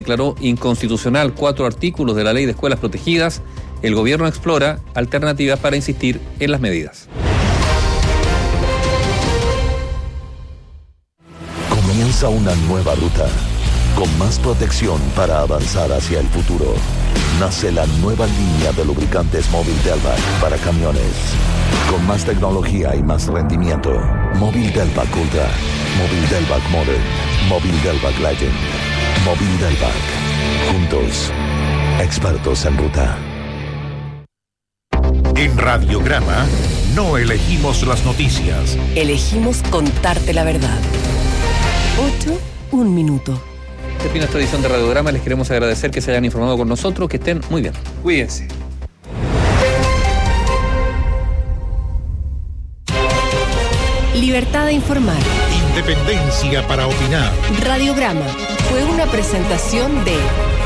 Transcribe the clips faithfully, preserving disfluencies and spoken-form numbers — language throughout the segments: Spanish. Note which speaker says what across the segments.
Speaker 1: Declaró inconstitucional cuatro artículos de la Ley de Escuelas Protegidas. El gobierno explora alternativas para insistir en las medidas.
Speaker 2: Comienza una nueva ruta, con más protección para avanzar hacia el futuro. Nace la nueva línea de lubricantes Móvil Delvac para camiones. Con más tecnología y más rendimiento. Móvil Delvac Ultra, Móvil Delvac Modern, Móvil Delvac Legend, Móvil Delvac. Juntos, expertos en ruta.
Speaker 3: En Radiograma no elegimos las noticias.
Speaker 4: Elegimos contarte la verdad. Ocho, un minuto.
Speaker 1: Este fin de esta edición de Radiograma les queremos agradecer que se hayan informado con nosotros, que estén muy bien. Cuídense.
Speaker 4: Libertad de informar.
Speaker 3: Independencia para opinar.
Speaker 4: Radiograma fue una presentación de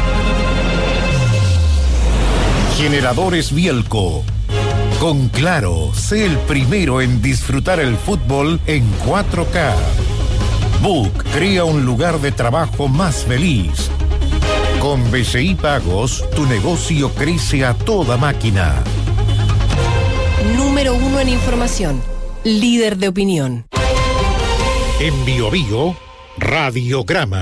Speaker 3: Generadores Bielco. Con Claro, sé el primero en disfrutar el fútbol en cuatro K. Book crea un lugar de trabajo más feliz. Con B C I Pagos, tu negocio crece a toda máquina.
Speaker 4: Número uno en información. Líder de opinión.
Speaker 3: En Bio Bio, Radiograma.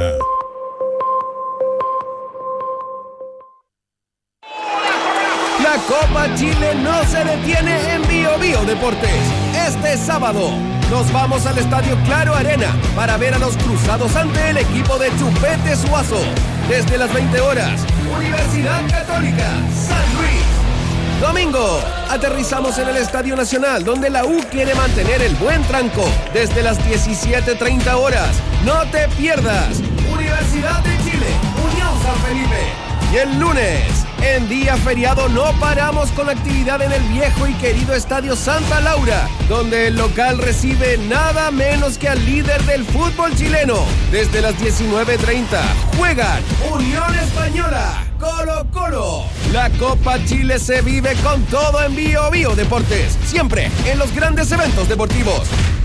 Speaker 5: La Copa Chile no se detiene en Bio Bio Deportes. Este sábado nos vamos al Estadio Claro Arena para ver a los cruzados ante el equipo de Chupete Suazo. Desde las veinte horas, Universidad Católica, San Luis. Domingo, aterrizamos en el Estadio Nacional, donde la U quiere mantener el buen tranco. Desde las diecisiete treinta horas, no te pierdas. Universidad de Chile, Unión San Felipe. Y el lunes, en día feriado, no paramos con actividad en el viejo y querido Estadio Santa Laura, donde el local recibe nada menos que al líder del fútbol chileno. Desde las diecinueve treinta, juegan Unión Española, Colo Colo. La Copa Chile se vive con todo en Bio Bio Deportes, siempre en los grandes eventos deportivos.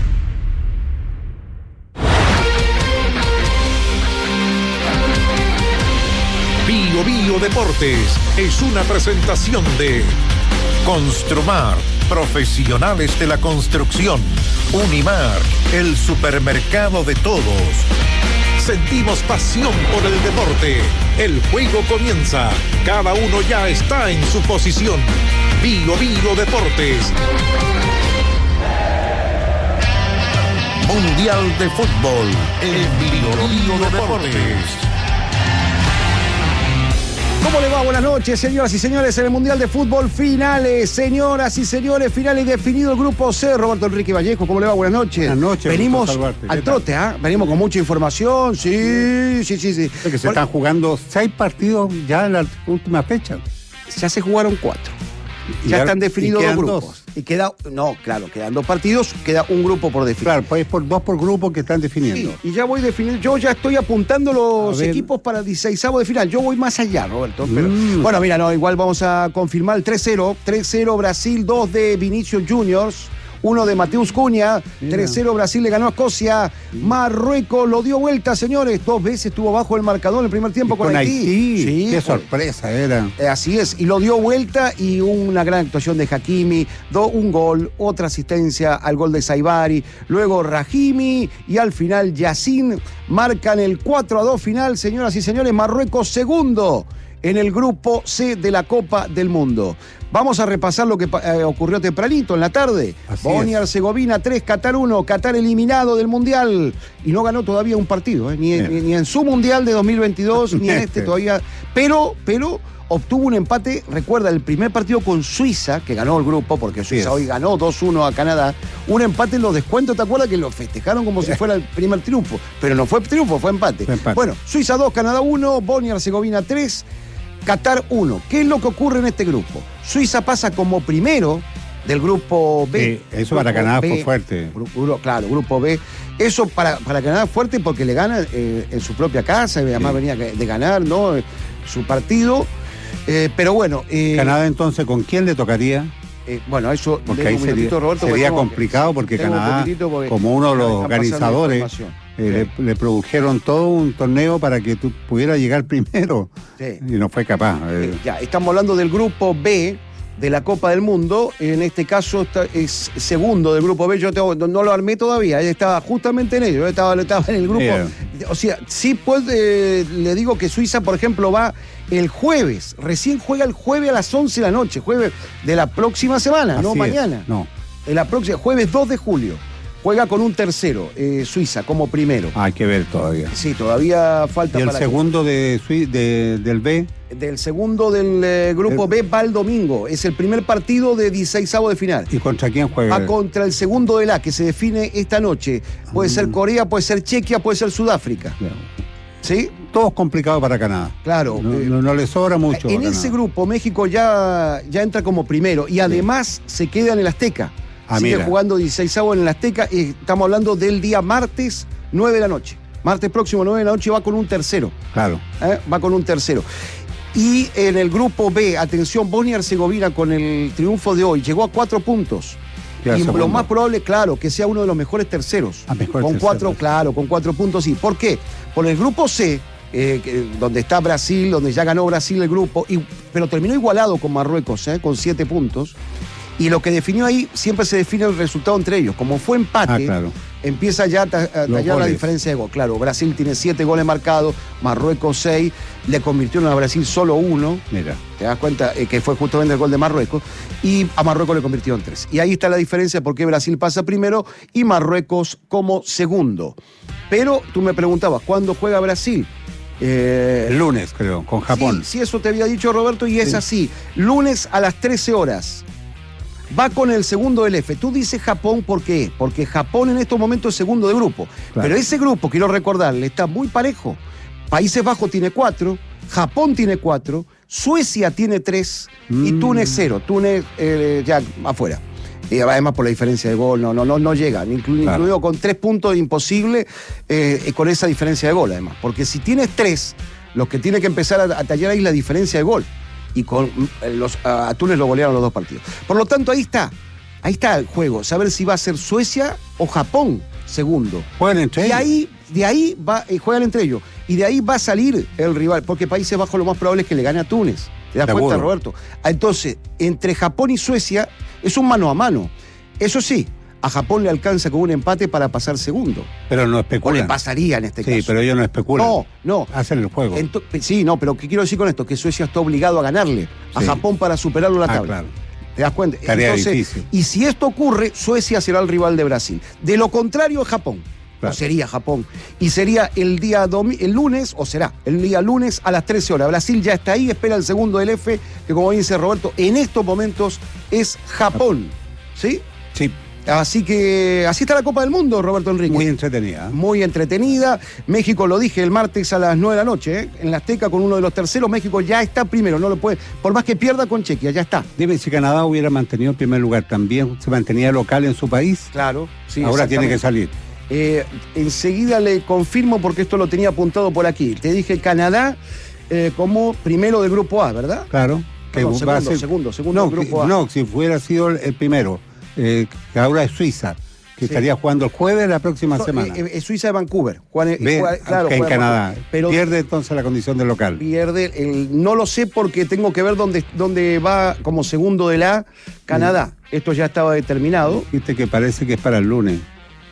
Speaker 3: Bio Bio Deportes es una presentación de Construmar, profesionales de la construcción. Unimar, el supermercado de todos. Sentimos pasión por el deporte. El juego comienza. Cada uno ya está en su posición. Bio Bio Deportes. Mundial de Fútbol en Bio Bio Deportes.
Speaker 6: ¿Cómo le va? Buenas noches, señoras y señores, en el Mundial de Fútbol, finales, señoras y señores, finales, definido el grupo C. Roberto Enrique Vallejo, ¿cómo le va? Buenas noches.
Speaker 7: Buenas noches.
Speaker 6: Venimos al trote, ¿ah? ¿eh? Venimos con mucha información, sí, sí, sí, sí.
Speaker 7: Es que se Por... están jugando seis partidos ya en la última fecha.
Speaker 6: Ya se jugaron cuatro. Ya, ya están definidos dos grupos.
Speaker 7: Dos.
Speaker 6: Y queda, no, claro, quedan dos partidos, queda un grupo por definir.
Speaker 7: Claro, pues por dos por grupo que están definiendo.
Speaker 6: Sí, y ya voy definiendo, yo ya estoy apuntando los equipos para el dieciseisavo de final. Yo voy más allá, Roberto. Pero, mm. Bueno, mira, no, igual vamos a confirmar el tres cero. tres cero Brasil, dos de Vinicius Juniors. Uno de Mateus Cunha, tres cero Brasil le ganó a Escocia, Marruecos lo dio vuelta, señores, dos veces estuvo bajo el marcador en el primer tiempo con,
Speaker 7: con
Speaker 6: Haití.
Speaker 7: Haití. Sí, qué sorpresa era.
Speaker 6: Eh, así es, y lo dio vuelta y una gran actuación de Hakimi, do, un gol, otra asistencia al gol de Saibari, luego Rahimi y al final Yacine marcan el cuatro a dos final, señoras y señores, Marruecos segundo en el grupo C de la Copa del Mundo. Vamos a repasar lo que eh, ocurrió tempranito en la tarde. Bosnia-Herzegovina tres, Qatar uno, Qatar eliminado del Mundial y no ganó todavía un partido, eh, ni, ni, ni en su Mundial de dos mil veintidós, ni en este todavía, pero, pero obtuvo un empate, recuerda, el primer partido con Suiza, que ganó el grupo, porque Suiza hoy ganó dos uno a Canadá, un empate en los descuentos, ¿te acuerdas? Que lo festejaron como si fuera el primer triunfo, pero no fue triunfo, fue empate. Fue empate. Bueno, Suiza dos, Canadá uno, Bosnia-Herzegovina tres, Qatar uno. ¿Qué es lo que ocurre en este grupo? Suiza pasa como primero del grupo B.
Speaker 7: Sí, eso para Canadá B, fue fuerte.
Speaker 6: Grupo, claro, grupo B. Eso para, para Canadá fuerte porque le gana eh, en su propia casa, además sí. venía de ganar, ¿no? Su partido. Eh, pero bueno. Eh,
Speaker 7: Canadá entonces, ¿con quién le tocaría?
Speaker 6: Eh, bueno, eso...
Speaker 7: Porque ahí sería, Roberto, sería complicado porque Canadá, porque como uno de los organizadores, Eh, le, le produjeron todo un torneo para que tú pudieras llegar primero.
Speaker 6: Sí.
Speaker 7: Y no fue capaz. Eh.
Speaker 6: Eh, ya, estamos hablando del grupo B de la Copa del Mundo. En este caso está, es segundo del grupo B. Yo tengo, no, no lo armé todavía. Estaba justamente en ello. Estaba, estaba en el grupo.
Speaker 7: Yeah.
Speaker 6: O sea, sí puede, le digo que Suiza, por ejemplo, va el jueves. Recién juega el jueves a las once de la noche. Jueves de la próxima semana,
Speaker 7: Así
Speaker 6: no
Speaker 7: es.
Speaker 6: mañana.
Speaker 7: No.
Speaker 6: En la próxima, jueves dos de julio. Juega con un tercero, eh, Suiza, como primero.
Speaker 7: Hay que ver todavía.
Speaker 6: Sí, todavía falta
Speaker 7: Y el
Speaker 6: para
Speaker 7: segundo de, Sui- de- del B.
Speaker 6: Del segundo del eh, grupo
Speaker 7: El-
Speaker 6: B va el domingo. Es el primer partido de dieciseisavo de final.
Speaker 7: ¿Y contra quién juega?
Speaker 6: Va contra el segundo del A, que se define esta noche. Puede ser Corea, puede ser Chequia, puede ser Sudáfrica.
Speaker 7: Claro.
Speaker 6: ¿Sí?
Speaker 7: Todo es complicado para Canadá.
Speaker 6: Claro.
Speaker 7: No,
Speaker 6: eh,
Speaker 7: no- no le sobra mucho.
Speaker 6: en
Speaker 7: a
Speaker 6: ese
Speaker 7: Canadá.
Speaker 6: grupo México ya, ya entra como primero y además se queda en el Azteca.
Speaker 7: Ah,
Speaker 6: Sigue
Speaker 7: mira.
Speaker 6: jugando dieciseisavo en el Azteca y estamos hablando del día martes nueve de la noche. Martes próximo nueve de la noche va con un tercero.
Speaker 7: Claro.
Speaker 6: ¿eh? Va con un tercero. Y en el grupo B, atención, Bosnia y Herzegovina con el triunfo de hoy llegó a cuatro puntos.
Speaker 7: Queda
Speaker 6: Y
Speaker 7: segundo.
Speaker 6: lo más probable, claro, que sea uno de los mejores terceros.
Speaker 7: Ah, mejor
Speaker 6: con
Speaker 7: tercero.
Speaker 6: cuatro, claro, con cuatro puntos, sí. ¿Por qué? Por el grupo C, eh, que- donde está Brasil, donde ya ganó Brasil el grupo, y, pero terminó igualado con Marruecos, eh, con siete puntos. Y lo que definió ahí, siempre se define el resultado entre ellos. Como fue empate,
Speaker 7: Ah, claro.
Speaker 6: empieza ya a, ta- a tallar la
Speaker 7: goles.
Speaker 6: diferencia de gol. Claro, Brasil tiene siete goles marcados, Marruecos seis, le convirtieron a Brasil solo uno.
Speaker 7: Mira.
Speaker 6: ¿Te das cuenta? Eh, que fue justamente el gol de Marruecos. Y a Marruecos le convirtieron tres. Y ahí está la diferencia porque Brasil pasa primero y Marruecos como segundo. Pero tú me preguntabas, ¿cuándo juega Brasil? Eh,
Speaker 7: El lunes, creo, con Japón.
Speaker 6: Sí, sí, eso te había dicho Roberto y es
Speaker 7: Sí.
Speaker 6: así. Lunes a las trece horas. Va con el segundo del F. Tú dices Japón, ¿por qué? Porque Japón en estos momentos es segundo de grupo.
Speaker 7: Claro.
Speaker 6: Pero ese grupo, quiero recordarle, está muy parejo. Países Bajos tiene cuatro, Japón tiene cuatro, Suecia tiene tres y
Speaker 7: Mm.
Speaker 6: Túnez cero. Túnez eh, ya afuera. Y además por la diferencia de gol, no, no, no, no llegan. Inclu-
Speaker 7: Claro.
Speaker 6: Incluido con tres puntos imposible eh, y con esa diferencia de gol, además. Porque si tienes tres, los que tiene que empezar a, a tallar ahí es la diferencia de gol. Y con eh, los a, a Túnez lo golearon los dos partidos. Por lo tanto, ahí está. Ahí está el juego. Saber si va a ser Suecia o Japón segundo.
Speaker 7: Juegan entre
Speaker 6: Y
Speaker 7: ellos.
Speaker 6: ahí, de ahí va, eh, juegan entre ellos. Y de ahí va a salir el rival. Porque Países Bajos lo más probable es que le gane a Túnez. ¿Te das
Speaker 7: Seguro.
Speaker 6: cuenta, Roberto? Ah, Entonces, entre Japón y Suecia es un mano a mano. Eso sí, a Japón le alcanza con un empate para pasar segundo.
Speaker 7: Pero no
Speaker 6: O le
Speaker 7: especulan.
Speaker 6: pasaría en este
Speaker 7: Sí,
Speaker 6: caso.
Speaker 7: pero ellos no especulan.
Speaker 6: No, no.
Speaker 7: Hacen el juego.
Speaker 6: Ento- sí, no, pero ¿qué quiero decir con esto? Que Suecia está obligado a ganarle a
Speaker 7: Sí.
Speaker 6: Japón para superarlo en la
Speaker 7: Ah,
Speaker 6: tabla.
Speaker 7: claro.
Speaker 6: ¿Te das cuenta?
Speaker 7: Tarea difícil.
Speaker 6: Y si esto ocurre, Suecia será el rival de Brasil. De lo contrario, Japón.
Speaker 7: Claro.
Speaker 6: O sería Japón. Y sería el día domi- el lunes, o será el día lunes a las trece horas. Brasil ya está ahí, espera el segundo del F, que como dice Roberto, en estos momentos es Japón. ¿Sí?
Speaker 7: Sí,
Speaker 6: Así que así está la Copa del Mundo, Roberto Enrique.
Speaker 7: muy entretenida.
Speaker 6: Muy entretenida. México, lo dije, el martes a las nueve de la noche, ¿eh? En la Azteca con uno de los terceros. México ya está primero, no lo puede, por más que pierda con Chequia, ya está.
Speaker 7: Dime, si Canadá hubiera mantenido el primer lugar, ¿también se mantenía local en su país?
Speaker 6: Claro, sí.
Speaker 7: Ahora tiene que
Speaker 6: exactamente.
Speaker 7: salir.
Speaker 6: Eh, enseguida le confirmo porque esto lo tenía apuntado por aquí. Te dije Canadá eh, como primero del grupo A, ¿verdad?
Speaker 7: Claro. Que
Speaker 6: Perdón,
Speaker 7: va
Speaker 6: segundo,
Speaker 7: a ser-
Speaker 6: segundo, segundo
Speaker 7: no,
Speaker 6: del grupo
Speaker 7: que-
Speaker 6: A.
Speaker 7: no, si fuera sido el, el primero, eh, que ahora es Suiza, que
Speaker 6: Sí.
Speaker 7: estaría jugando el jueves de la próxima
Speaker 6: No,
Speaker 7: semana.
Speaker 6: eh, eh, Suiza de Vancouver. Juan- eh,
Speaker 7: Ve,
Speaker 6: juega- claro,
Speaker 7: que en
Speaker 6: juega
Speaker 7: Canadá.
Speaker 6: Vancouver. Pero
Speaker 7: Pierde entonces la condición de local.
Speaker 6: pierde. El, no lo sé porque tengo que ver dónde, dónde va como segundo de la Canadá. Esto ya estaba determinado.
Speaker 7: Viste que parece que es para el lunes.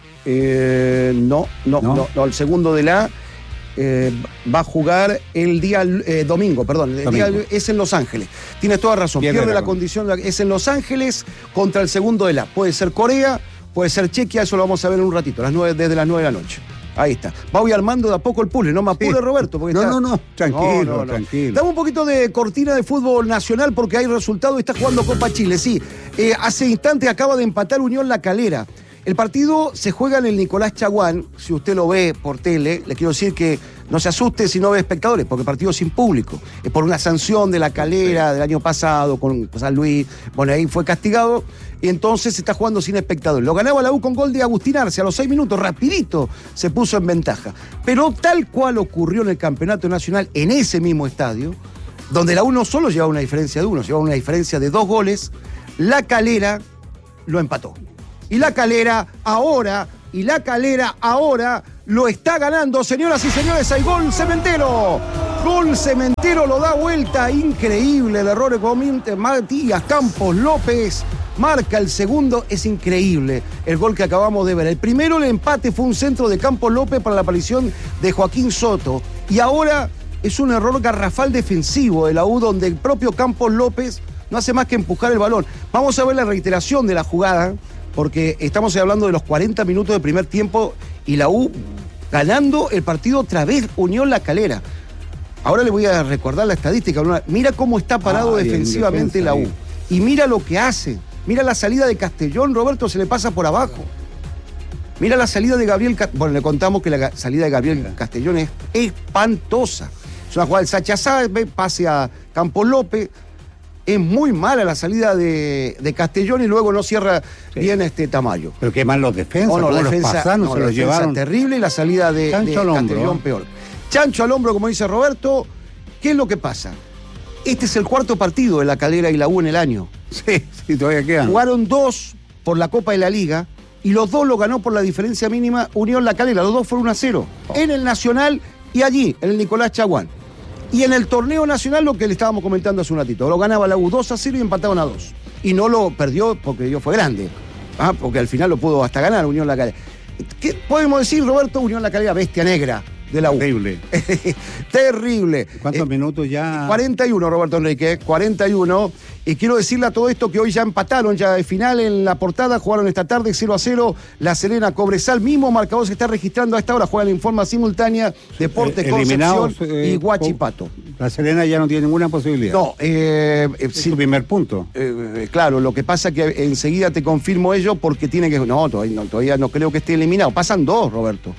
Speaker 6: Eh, no, no,
Speaker 7: ¿No?
Speaker 6: no, no, el segundo de la eh, va a jugar el día eh, domingo, perdón, el
Speaker 7: Domingo.
Speaker 6: día es en Los Ángeles. Tienes toda razón,
Speaker 7: Pierde
Speaker 6: pierde,
Speaker 7: la
Speaker 6: la condición, es en Los Ángeles contra el segundo de la. Puede ser Corea, puede ser Chequia, eso lo vamos a ver en un ratito, las nueve, desde las nueve de la noche. Ahí está. Voy armando de a poco el puzzle, no me apure,
Speaker 7: Sí.
Speaker 6: Roberto. Porque
Speaker 7: No,
Speaker 6: está-
Speaker 7: no, no, tranquilo, tranquilo.
Speaker 6: Dame un poquito de cortina de fútbol nacional porque hay resultado y está jugando Copa Chile, sí. Eh, hace instantes acaba de empatar Unión La Calera. El partido se juega en el Nicolás Chaguán. Si usted lo ve por tele, le quiero decir que no se asuste si no ve espectadores, porque el partido es sin público. Es por una sanción de La Calera del año pasado con San Luis. Bueno, ahí fue castigado y entonces se está jugando sin espectadores. Lo ganaba la U con gol de Agustín Arce a los seis minutos, rapidito se puso en ventaja. Pero tal cual ocurrió en el Campeonato Nacional, en ese mismo estadio, donde la U no solo llevaba una diferencia de uno, llevaba una diferencia de dos goles, La Calera lo empató. Y La Calera ahora, y La Calera ahora lo está ganando, señoras y señores. Hay gol Cementero. Gol Cementero, lo da vuelta. Increíble el error de Matías Campos López. Marca el segundo, es increíble el gol que acabamos de ver. El primero, el empate, fue un centro de Campos López para la aparición de Joaquín Soto. Y ahora es un error garrafal defensivo de la U, donde el propio Campos López no hace más que empujar el balón. Vamos a ver la reiteración de la jugada, porque estamos hablando de los cuarenta minutos de primer tiempo y la U ganando el partido otra vez, Unión La Calera. Ahora le voy a recordar la estadística. Mira cómo está parado ah, defensivamente defensa, la U. Bien. Y mira lo que hace. Mira la salida de Castellón, Roberto, se le pasa por abajo. Mira la salida de Gabriel... Bueno, le contamos que la salida de Gabriel Castellón es espantosa. Es una jugada del Sacha Sáenz, pase a Campos López. Es muy mala la salida de, de Castellón y luego no cierra sí. bien este Tamayo.
Speaker 7: Pero qué mal los defensas,
Speaker 6: oh, no,
Speaker 7: los
Speaker 6: defensa,
Speaker 7: pasaron,
Speaker 6: no,
Speaker 7: se
Speaker 6: la
Speaker 7: los llevaron.
Speaker 6: Terrible y la salida de, de
Speaker 7: hombro,
Speaker 6: Castellón
Speaker 7: ¿eh?
Speaker 6: peor. Chancho al hombro, como dice Roberto. ¿Qué es lo que pasa? Este es el cuarto partido de La Calera y la U en el año.
Speaker 7: Sí, sí, todavía quedan.
Speaker 6: Jugaron dos por la Copa de la Liga y los dos lo ganó por la diferencia mínima Unión La Calera. Los dos fueron uno a cero. Oh. En el Nacional y allí, en el Nicolás Chaguán. Y en el torneo nacional, lo que le estábamos comentando hace un ratito, lo ganaba la U dos a cero y empataron a dos. Y no lo perdió porque yo fue grande. ¿ah? Porque al final lo pudo hasta ganar Unión La Calera. ¿Qué podemos decir, Roberto? Unión La Calera, bestia negra de la U.
Speaker 7: Terrible.
Speaker 6: Terrible.
Speaker 7: ¿Cuántos
Speaker 6: eh,
Speaker 7: minutos ya?
Speaker 6: cuarenta y uno, Roberto Enrique, cuarenta y uno. Y quiero decirle a todo esto que hoy ya empataron, ya de final en la portada, jugaron esta tarde cero a cero, La Serena Cobresal, mismo marcador se está registrando a esta hora, juegan en forma simultánea Deportes eh, Concepción eh, y Huachipato.
Speaker 7: La Serena ya no tiene ninguna posibilidad.
Speaker 6: No, eh,
Speaker 7: es
Speaker 6: sí,
Speaker 7: su primer punto.
Speaker 6: Eh, claro, lo que pasa es que enseguida te confirmo ello porque tiene que... No todavía, no, todavía no creo que esté eliminado. Pasan dos, Roberto.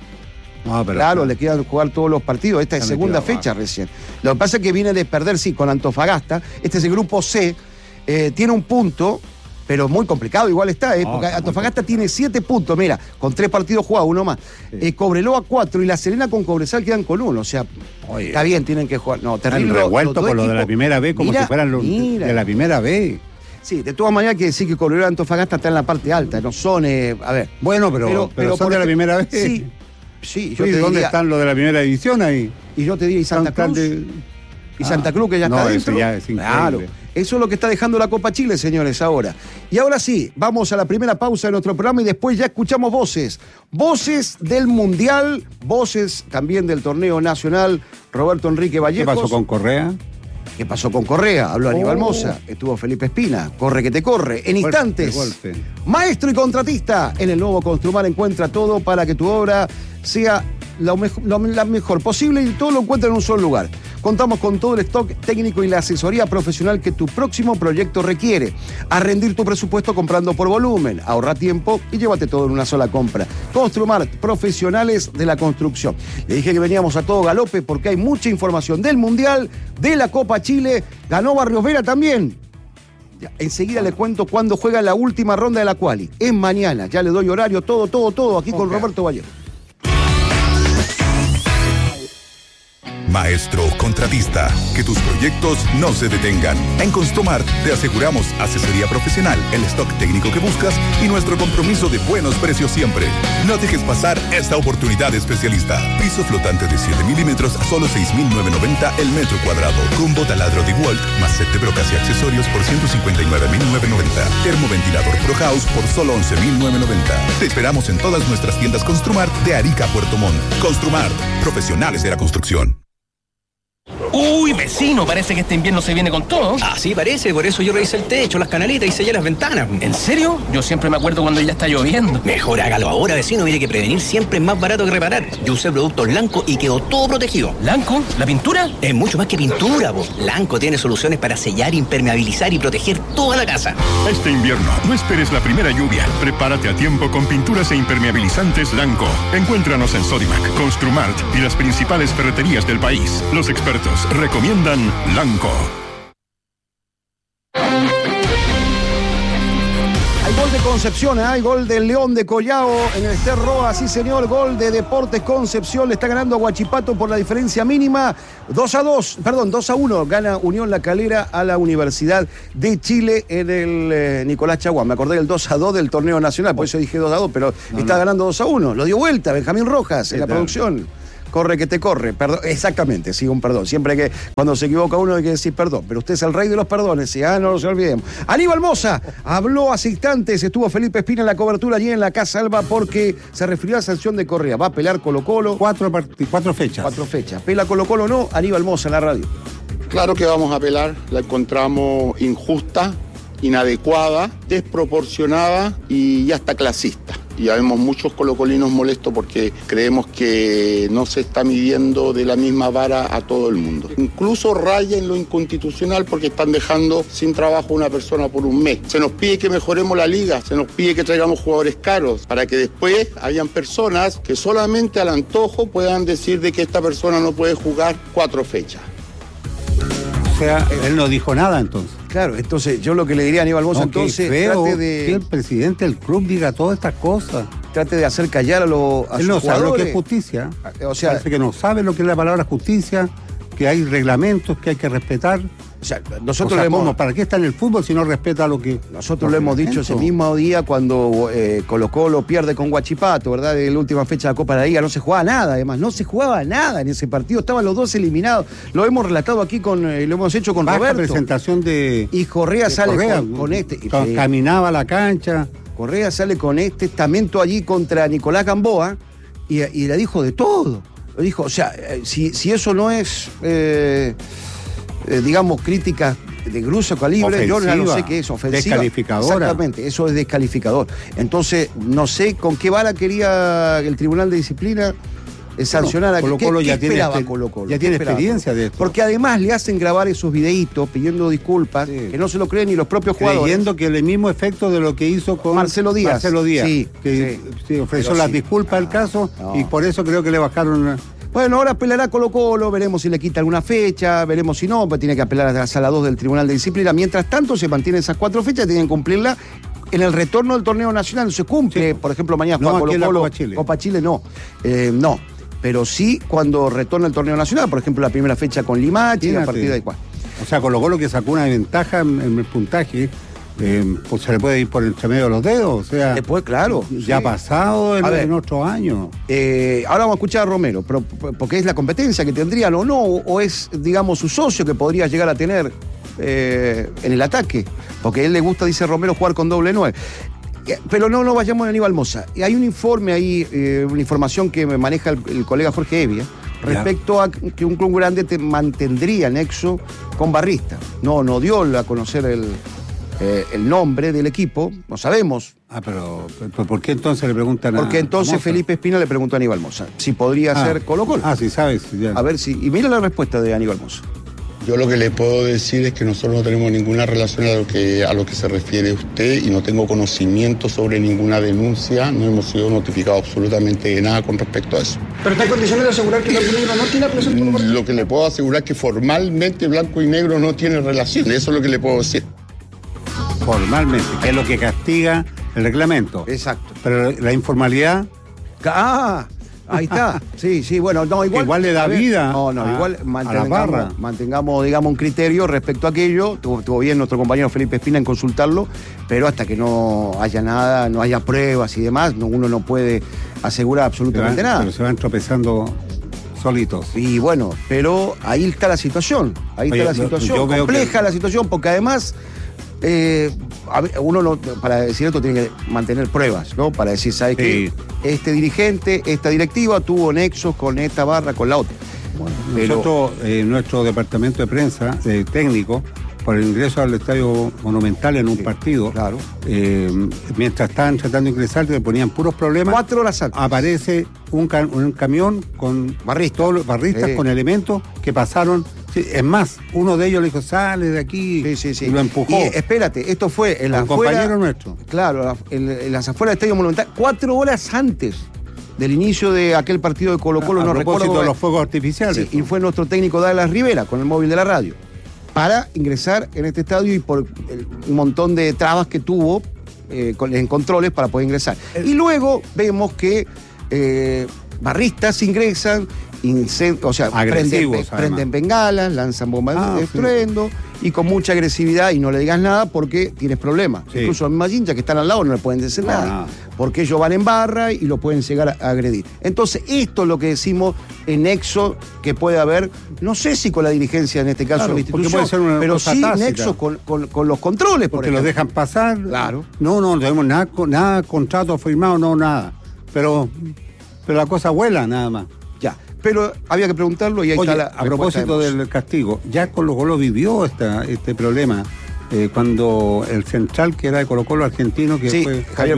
Speaker 6: No, pero claro, le quedan jugar todos los partidos. Esta es segunda fecha recién. Lo que pasa es que viene de perder, sí, con Antofagasta. Este es el grupo C. Eh, tiene un punto, pero muy complicado igual está, ¿eh? No, porque Antofagasta tiene siete puntos, mira, con tres partidos jugados, uno más. Sí. Eh, Cobreloa cuatro y La Serena con Cobresal quedan con uno. O sea, oye, está bien, tienen que jugar. No, terrible.
Speaker 7: Revuelto con lo de la primera vez, como mira, si fueran los mira. de la primera vez.
Speaker 6: Sí, de todas maneras hay que decir que Cobreloa y Antofagasta están en la parte alta, no son, eh, a ver.
Speaker 7: Bueno, pero, pero, pero, pero son de la primera vez.
Speaker 6: Sí. Sí, yo
Speaker 7: sí,
Speaker 6: te
Speaker 7: ¿dónde
Speaker 6: diría,
Speaker 7: están los de la primera división ahí?
Speaker 6: Y yo te diría, ¿y Santa Cruz? De... ¿Y Santa Cruz que ya
Speaker 7: no,
Speaker 6: está dentro?
Speaker 7: Eso ya es increíble.
Speaker 6: Claro, eso es lo que está dejando la Copa Chile, señores, ahora. Y ahora sí, vamos a la primera pausa de nuestro programa y después ya escuchamos voces. Voces del Mundial, voces también del torneo nacional. Roberto Enrique Vallejos.
Speaker 7: ¿Qué pasó con Correa?
Speaker 6: ¿Qué pasó con Correa? Habló Aníbal
Speaker 7: oh.
Speaker 6: Moza, estuvo Felipe Espina, corre que te corre. En instantes,
Speaker 7: golpe, golpe.
Speaker 6: Maestro y contratista, en el nuevo Construmar encuentra todo para que tu obra sea lo mejor, lo, la mejor posible y todo lo encuentra en un solo lugar. Contamos con todo el stock técnico y la asesoría profesional que tu próximo proyecto requiere. A rendir tu presupuesto comprando por volumen, ahorra tiempo y llévate todo en una sola compra. Construmar, profesionales de la construcción. Le dije que veníamos a todo galope porque hay mucha información del Mundial, de la Copa Chile. Ganó Barrios Vera también. Ya, enseguida le cuento cuándo juega la última ronda de la quali. Es mañana, ya le doy horario, todo, todo, todo, aquí okay. con Roberto Vallejo.
Speaker 8: Maestro contratista, que tus proyectos no se detengan. En Construmart te aseguramos asesoría profesional, el stock técnico que buscas y nuestro compromiso de buenos precios siempre. No dejes pasar esta oportunidad especialista. Piso flotante de siete milímetros a solo seis mil novecientos noventa el metro cuadrado. Combo taladro de Walt más set de brocas y accesorios por ciento cincuenta y nueve mil novecientos noventa. Termoventilador Pro House por solo once mil novecientos noventa. Te esperamos en todas nuestras tiendas Construmart de Arica a Puerto Montt. Construmart, profesionales de la construcción.
Speaker 9: Uy, vecino, parece que este invierno se viene con todo.
Speaker 10: Así parece, por eso yo revisé el techo, las canaletas y sellé las ventanas.
Speaker 9: ¿En serio? Yo siempre me acuerdo cuando ya está lloviendo.
Speaker 10: Mejor hágalo ahora, vecino, mire que prevenir siempre es más barato que reparar. Yo usé productos Lanco y quedó todo protegido.
Speaker 9: ¿Lanco? ¿La pintura?
Speaker 10: Es mucho más que pintura, po. Lanco tiene soluciones para sellar, impermeabilizar y proteger toda la casa.
Speaker 11: Este invierno, no esperes la primera lluvia. Prepárate a tiempo con pinturas e impermeabilizantes Lanco. Encuéntranos en Sodimac, Construmart y las principales ferreterías del país. Los expertos recomiendan Lanco.
Speaker 6: Hay gol de Concepción, hay gol del León de Collao en el Ester Roa, sí señor, gol de Deportes Concepción, le está ganando a Huachipato por la diferencia mínima, dos a dos, perdón, dos a uno, gana Unión La Calera a la Universidad de Chile en el eh, Nicolás Chaguán, me acordé del dos a dos del torneo nacional, por eso dije dos a dos, pero no, está no. ganando dos a uno, lo dio vuelta Benjamín Rojas en la producción. Corre que te corre, perdón, exactamente, sí, un perdón. Siempre que cuando se equivoca uno hay que decir perdón, pero usted es el rey de los perdones, y ah, no nos olvidemos. Aníbal Mosa habló hace instantes, estuvo Felipe Espina en la cobertura allí en la Casa Alba porque se refirió a la sanción de Correa. Va a pelar Colo Colo.
Speaker 7: Cuatro, cuatro fechas.
Speaker 6: Cuatro fechas. Pela Colo Colo no, Aníbal Mosa en la radio.
Speaker 12: Claro que vamos a apelar, la encontramos injusta, inadecuada, desproporcionada y ya está clasista. Y ya vemos muchos colocolinos molestos porque creemos que no se está midiendo de la misma vara a todo el mundo. Incluso raya en lo inconstitucional porque están dejando sin trabajo a una persona por un mes. Se nos pide que mejoremos la liga, se nos pide que traigamos jugadores caros para que después hayan personas que solamente al antojo puedan decir de que esta persona no puede jugar cuatro fechas.
Speaker 7: O sea, él no dijo nada entonces.
Speaker 6: Claro, entonces yo lo que le diría a Aníbal Mosa, no, entonces
Speaker 7: feo
Speaker 6: trate de...
Speaker 7: que el presidente del club diga todas estas cosas.
Speaker 6: Trate de hacer callar a, lo, a
Speaker 7: él
Speaker 6: sus
Speaker 7: no sabe
Speaker 6: jugadores.
Speaker 7: lo que es justicia.
Speaker 6: O sea,
Speaker 7: parece que no sabe lo que es la palabra justicia, que hay reglamentos que hay que respetar.
Speaker 6: O sea, nosotros
Speaker 7: o sea,
Speaker 6: le hemos...
Speaker 7: ¿cómo? ¿Para qué está en el fútbol si no respeta lo que...
Speaker 6: Nosotros lo hemos dicho ese mismo día cuando eh, Colo Colo pierde con Huachipato, ¿verdad? En la última fecha de la Copa de la Liga no se jugaba nada, además, no se jugaba nada en ese partido, estaban los dos eliminados. Lo hemos relatado aquí, con eh, lo hemos hecho con
Speaker 7: Baja
Speaker 6: Roberto.
Speaker 7: presentación de...
Speaker 6: Y Correa
Speaker 7: de
Speaker 6: sale
Speaker 7: Correa,
Speaker 6: con, con este...
Speaker 7: con, caminaba a la cancha.
Speaker 6: Correa sale con este estamento allí contra Nicolás Gamboa y, y le dijo de todo. Lo dijo, o sea, eh, si, si eso no es, eh, eh, digamos, crítica de grueso calibre, ofensiva, yo ya no sé qué es, ofensiva.
Speaker 7: Descalificadora.
Speaker 6: Exactamente, eso es descalificador. Entonces, no sé con qué vara quería el Tribunal de Disciplina sancionar a
Speaker 7: Colo Colo. Ya tiene,
Speaker 6: Colo Colo?
Speaker 7: Ya tiene experiencia de esto.
Speaker 6: Porque además le hacen grabar esos videitos pidiendo disculpas, sí, que no se lo creen ni los propios jugadores.
Speaker 7: Creyendo que el mismo efecto de lo que hizo con
Speaker 6: Marcelo Díaz.
Speaker 7: Marcelo Díaz,
Speaker 6: sí,
Speaker 7: que
Speaker 6: sí.
Speaker 7: Sí, ofreció
Speaker 6: Pero
Speaker 7: las
Speaker 6: sí.
Speaker 7: disculpas al
Speaker 6: no,
Speaker 7: caso
Speaker 6: no.
Speaker 7: y por eso creo que le bajaron...
Speaker 6: Bueno, ahora apelará Colo Colo, veremos si le quita alguna fecha, veremos si no, pues tiene que apelar a la sala dos del Tribunal de Disciplina. Mientras tanto, se mantienen esas cuatro fechas, tienen que cumplirla en el retorno del torneo nacional. Se cumple, sí. Por ejemplo, mañana
Speaker 7: no,
Speaker 6: Colo Colo,
Speaker 7: Copa Chile.
Speaker 6: Copa Chile no, eh, no. Pero sí cuando retorna el torneo nacional, por ejemplo, la primera fecha con Limache, a partir de ahí.
Speaker 7: O sea, Colo Colo que sacó una ventaja en, en el puntaje, eh, pues se le puede ir por entre medio de los dedos, o sea...
Speaker 6: Después, claro.
Speaker 7: Ya ha
Speaker 6: sí.
Speaker 7: pasado en, en otros años.
Speaker 6: Eh, ahora vamos a escuchar a Romero, pero, porque es la competencia que tendrían o no, o es, digamos, su socio que podría llegar a tener eh, en el ataque, porque a él le gusta, dice Romero, jugar con doble nueve. Pero no, no vayamos a Aníbal Mosa. Hay un informe ahí, eh, una información que me maneja el, el colega Jorge Evia, respecto ya. a que un club grande te mantendría nexo con Barrista. No, no dio a conocer el, eh, el nombre del equipo, no sabemos.
Speaker 7: Ah, pero, pero ¿por qué entonces le preguntan a
Speaker 6: Porque entonces a Felipe Espina le preguntó a Aníbal Mosa si podría
Speaker 7: ah.
Speaker 6: ser Colo Colo.
Speaker 7: Ah, sí, sabes. Ya.
Speaker 6: A ver si... Y mira la respuesta de Aníbal Mosa.
Speaker 12: Yo lo que le puedo decir es que nosotros no tenemos ninguna relación a lo que a lo que se refiere usted y no tengo conocimiento sobre ninguna denuncia, no hemos sido notificados absolutamente de nada con respecto a eso.
Speaker 6: ¿Pero está en condiciones de asegurar que Blanco y Negro no tiene relación con...
Speaker 12: Lo que le puedo asegurar es que formalmente Blanco y Negro no tiene relación, eso es lo que le puedo decir.
Speaker 7: Formalmente, que es lo que castiga el reglamento.
Speaker 6: Exacto.
Speaker 7: Pero la informalidad...
Speaker 6: Ah... Ahí está, sí, sí, bueno, no, igual...
Speaker 7: Igual le da
Speaker 6: ver,
Speaker 7: vida
Speaker 6: No, no,
Speaker 7: a,
Speaker 6: igual
Speaker 7: a
Speaker 6: mantengamos,
Speaker 7: la barra.
Speaker 6: mantengamos, digamos, un criterio respecto a aquello. Estuvo, estuvo bien nuestro compañero Felipe Espina en consultarlo, pero hasta que no haya nada, no haya pruebas y demás, no, uno no puede asegurar absolutamente
Speaker 7: se van,
Speaker 6: nada.
Speaker 7: Pero se van tropezando solitos.
Speaker 6: Y bueno, pero ahí está la situación, ahí
Speaker 7: Oye,
Speaker 6: está la situación,
Speaker 7: yo veo
Speaker 6: compleja
Speaker 7: que...
Speaker 6: la situación, porque además... Eh, uno no, para decir esto tiene que mantener pruebas, ¿no? Para decir, ¿sabes sí. qué? Este dirigente, esta directiva tuvo nexos con esta barra, con la otra.
Speaker 7: Bueno, pero... Nosotros, eh, nuestro departamento de prensa, eh, técnico, por el ingreso al Estadio Monumental en un sí, partido,
Speaker 6: claro.
Speaker 7: eh, mientras estaban tratando de ingresar, le ponían puros problemas.
Speaker 6: Cuatro horas antes.
Speaker 7: Aparece un, cam un camión con
Speaker 6: barristas,
Speaker 7: todos los barristas sí. con elementos que pasaron. Sí, es más, uno de ellos le dijo, sale de aquí,
Speaker 6: sí, sí, sí.
Speaker 7: y lo empujó.
Speaker 6: Y espérate, esto fue en la afuera,
Speaker 7: compañero nuestro.
Speaker 6: Claro, en, en las afueras del Estadio Monumental, cuatro horas antes del inicio de aquel partido de Colo Colo,
Speaker 7: a, a
Speaker 6: no
Speaker 7: propósito
Speaker 6: recuerdo.
Speaker 7: de los fuegos artificiales.
Speaker 6: Sí, y fue nuestro técnico Dallas Rivera con el móvil de la radio para ingresar en este estadio y por el, un montón de trabas que tuvo eh, en controles para poder ingresar. Y luego vemos que eh, barristas ingresan, incend- o sea, prenden, prenden bengalas, lanzan bombas ah, de estruendo sí. y con mucha agresividad, y no le digas nada porque tienes problemas. Sí. Incluso los mismos hinchas que están al lado no le pueden decir no, nada, no. porque ellos van en barra y lo pueden llegar a agredir. Entonces, esto es lo que decimos en nexo que puede haber, no sé si con la dirigencia en este caso
Speaker 7: claro,
Speaker 6: de la institución, puede ser una pero sí tácita. Nexos con, con, con los controles.
Speaker 7: Porque
Speaker 6: por
Speaker 7: los dejan pasar.
Speaker 6: Claro.
Speaker 7: No, no, no tenemos nada, nada contrato firmado, no, nada. Pero, pero la cosa vuela nada más.
Speaker 6: Ya. Pero había que preguntarlo y ahí
Speaker 7: Oye,
Speaker 6: está la
Speaker 7: a propósito
Speaker 6: de
Speaker 7: del castigo, ya Colo Colo vivió esta, este problema eh, cuando el central que era de Colo Colo argentino, que
Speaker 6: sí,
Speaker 7: fue
Speaker 6: Javier,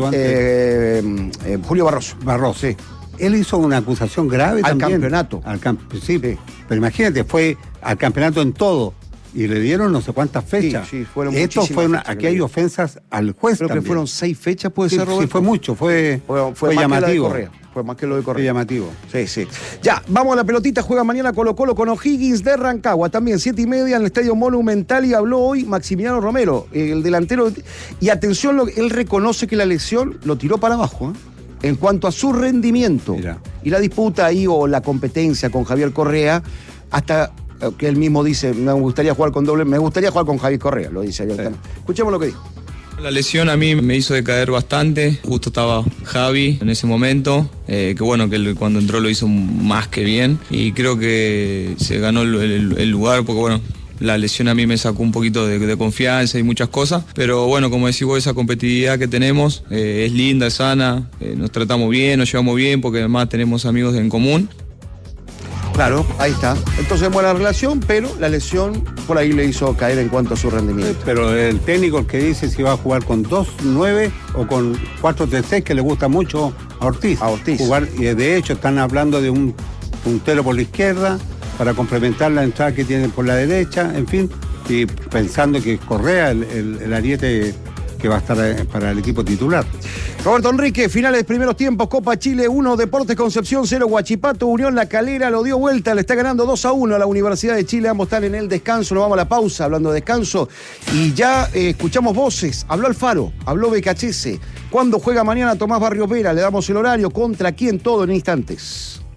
Speaker 6: eh, eh, Julio Barroso.
Speaker 7: Barroso, sí. Él hizo una acusación grave
Speaker 6: al
Speaker 7: también.
Speaker 6: Campeonato.
Speaker 7: Al campeonato. Sí, sí, pero imagínate, fue al campeonato en todo. Y le dieron no sé cuántas fechas.
Speaker 6: Sí, sí, fueron
Speaker 7: Esto fue una, aquí hay ofensas al juez
Speaker 6: Creo
Speaker 7: también.
Speaker 6: que fueron seis fechas, puede
Speaker 7: sí,
Speaker 6: ser, Roberto.
Speaker 7: Sí, fue mucho, fue,
Speaker 6: fue, fue,
Speaker 7: fue
Speaker 6: más
Speaker 7: llamativo.
Speaker 6: Que la de Correa. Fue más que lo de Correa.
Speaker 7: Fue llamativo.
Speaker 6: Sí, sí. Ya, vamos a la pelotita. Juega mañana Colo Colo con O'Higgins de Rancagua. También siete y media en el Estadio Monumental, y habló hoy Maximiliano Romero, el delantero. Y atención, él reconoce que la lesión lo tiró para abajo, ¿eh? En cuanto a su rendimiento. Mira. Y la disputa ahí o la competencia con Javier Correa, hasta que él mismo dice, me gustaría jugar con doble, me gustaría jugar con Javier Correa, lo dice abiertamente. Sí. Escuchemos lo que dijo.
Speaker 13: La lesión a mí me hizo decaer bastante, justo estaba Javi en ese momento, eh, que bueno, que él, cuando entró lo hizo más que bien, y creo que se ganó el, el, el lugar porque bueno, la lesión a mí me sacó un poquito de, de confianza y muchas cosas, pero bueno, como decís vos, esa competitividad que tenemos eh, es linda, es sana, eh, nos tratamos bien, nos llevamos bien porque además tenemos amigos en común.
Speaker 6: Claro, ahí está. Entonces, buena relación, pero la lesión por ahí le hizo caer en cuanto a su rendimiento.
Speaker 7: Pero el técnico el que dice si va a jugar con dos nueve o con cuatro tres seis, que le gusta mucho a Ortiz.
Speaker 6: A Ortiz.
Speaker 7: Jugar, y de hecho están hablando de un puntero por la izquierda para complementar la entrada que tienen por la derecha, en fin, y pensando que Correa el, el, el ariete que va a estar para el equipo titular.
Speaker 6: Roberto Enrique, finales, primeros tiempos, Copa Chile uno, Deportes Concepción cero, Huachipato, Unión La Calera lo dio vuelta, le está ganando dos a uno a la Universidad de Chile, ambos están en el descanso, nos vamos a la pausa hablando de descanso, y ya eh, escuchamos voces, habló Alfaro, habló Becachese, ¿cuándo juega mañana Tomás Barrios Vera? Le damos el horario, contra quién, todo en instantes.